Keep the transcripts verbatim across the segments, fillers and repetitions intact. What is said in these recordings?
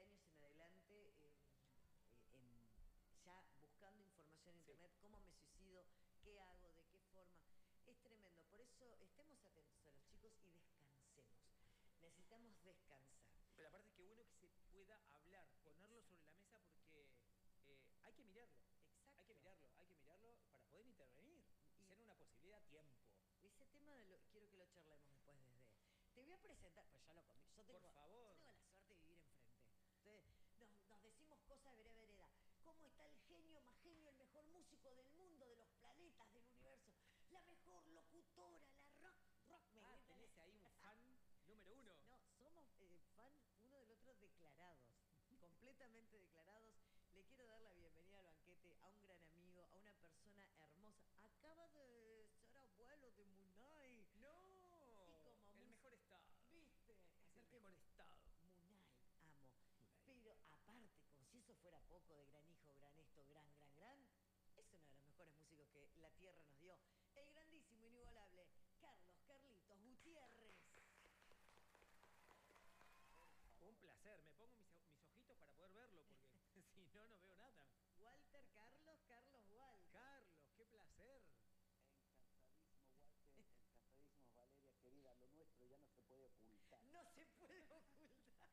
años en adelante, eh, eh, en, ya buscando información en Sí. internet, cómo me suicido, qué hago, de qué forma. Es tremendo, por eso estemos atentos a los chicos y descansemos. Necesitamos descansar. Pero aparte es que bueno que se pueda hablar, ponerlo Exacto. sobre la mesa porque eh, hay que mirarlo. Exacto. Hay que mirarlo, hay que mirarlo para poder intervenir y Y- ser una posibilidad a tiempo. Ese tema de lo- quiero que lo charlemos después desde... Te voy a presentar, pues ya lo comí. Yo tengo, Por favor. yo tengo la suerte de vivir enfrente. Entonces, nos, nos decimos cosas de vereda vereda. ¿Cómo está el genio más genio, el mejor músico del mundo, de los planetas, del universo? La mejor locutora, la rock, rock me Ah, grita. tenés ahí un fan número uno. No, somos eh, fan uno del otro declarados, completamente declarados. Le quiero dar la bienvenida al banquete a un gran amigo, a una persona hermosa. Acaba de ser abuelo de Munay. ¡No! Y como el mus- mejor estado. ¿Viste? Es el Aparte, mejor estado. Munay, amo. Munay. Pero aparte, como si eso fuera poco, de gran hijo, gran esto, gran, gran, gran, es uno de los mejores músicos que la tierra nos dio. El grandísimo, inigualable, Carlos Carlitos Gutiérrez. Un placer, me pongo mis, mis ojitos para poder verlo porque si no, no veo nada. Walter Carlos, Carlos Walter. Carlos, qué placer. Encantadísimo, Walter, encantadísimo, Valeria, querida, lo nuestro ya no se puede ocultar. No se puede ocultar.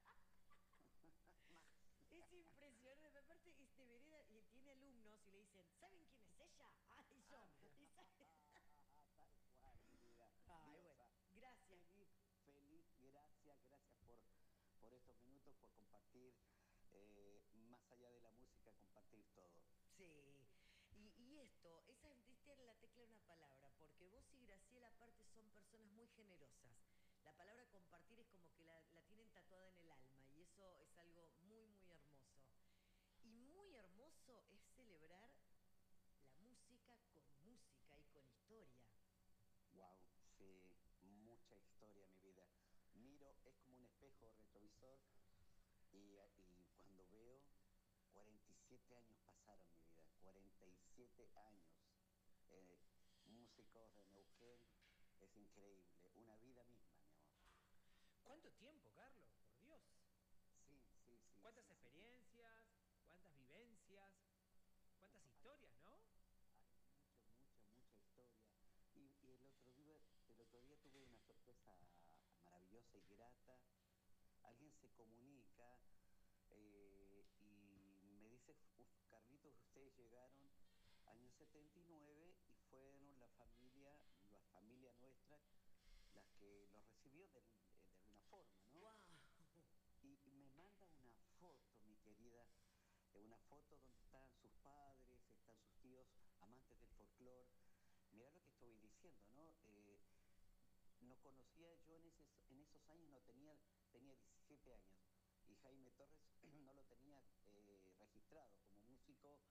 Es impresionante. Aparte, este Vereda y tiene alumnos y le dicen, ¿saben quién es ella? Ay, yo. Y sabe- Tal cual, mi vida. Ay, Diosa. bueno, gracias. Feliz, feliz, gracias, gracias por, por estos minutos, por compartir, eh, más allá de la música, compartir todo. Sí, y, y esto, esa diste la tecla de una palabra, porque vos y Graciela aparte son personas muy generosas. La palabra compartir es como que la, la tienen tatuada en el alma y eso es algo muy, muy hermoso. Y muy hermoso es celebrar la música con música y con historia. Wow, sí, mucha historia, mi vida. Miro, es como un espejo retrovisor y, y cuando veo, cuarenta y siete años pasaron, mi vida, cuarenta y siete años. Eh, músicos de Neuquén, es increíble, una vida misma, mi amor. ¿Cuánto tiempo, Carlos? Por Dios. Sí, sí, sí. ¿Cuántas sí, experiencias? ¿Cuántas vivencias? ¿Cuántas Uf, historias, no? Hay mucha, mucha, mucha historia. Y, y el, otro día, el otro día tuve una sorpresa maravillosa y grata. Alguien se comunica eh, y me dice, "Uf, Carlitos, ustedes llegaron año setenta y nueve y fueron la familia, la familia nuestra, las que los recibió de, de alguna forma, ¿no?" ¡Wow! Y, y me manda una foto, mi querida, eh, una foto donde están sus padres, están sus tíos, amantes del folclore. Mirá lo que estoy diciendo, ¿no? Eh, no conocía yo en, ese, en esos años, no tenía, tenía diecisiete años. Y Jaime Torres no lo tenía eh, registrado como músico.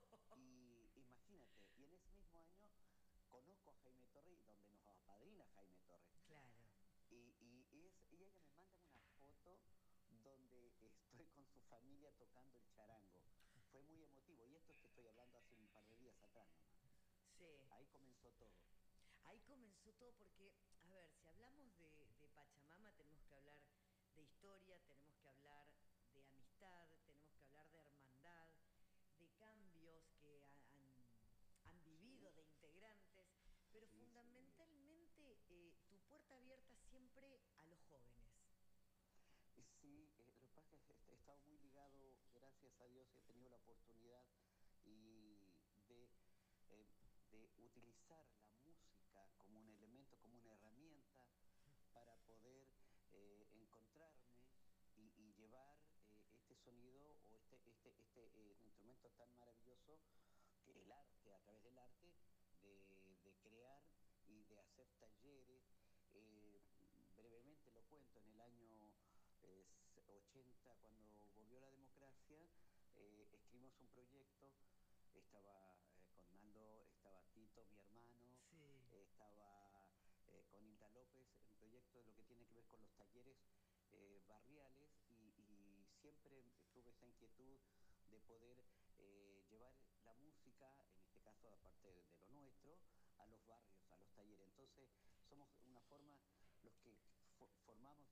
Y imagínate, y en ese mismo año conozco a Jaime Torres, donde nos apadrina Jaime Torres. Claro. Y, y, es, y ella me manda una foto donde estoy con su familia tocando el charango. Fue muy emotivo. Y esto te estoy hablando hace un par de días atrás nomás. Sí. Ahí comenzó todo. Ahí comenzó todo porque, a ver, si hablamos de, de Pachamama tenemos que hablar de historia, tenemos que hablar de amistad, tenemos que hablar de hermandad, de cambios que ha- han, han vivido, Sí. de integrantes, pero Sí, fundamentalmente eh, tu puerta abierta siempre a los jóvenes. sí. Sí, eh, lo que pasa es que he estado muy ligado, gracias a Dios, he tenido la oportunidad y de, eh, de utilizar la música como un elemento, como una herramienta para poder eh, encontrarme y, y llevar eh, este sonido o este, este, este eh, instrumento tan maravilloso que el arte, a través del arte, de, de crear y de hacer talleres. Eh, brevemente lo cuento, en el año eh, ochenta, cuando volvió la democracia, eh, escribimos un proyecto. Estaba eh, con Naldo, estaba Tito, mi hermano, Sí. eh, estaba eh, con Hilda López, un proyecto de lo que tiene que ver con los talleres eh, barriales y, y siempre tuve esa inquietud de poder eh, llevar la música, en este caso aparte de, de lo nuestro, a los barrios, a los talleres. Entonces somos una forma, los que formamos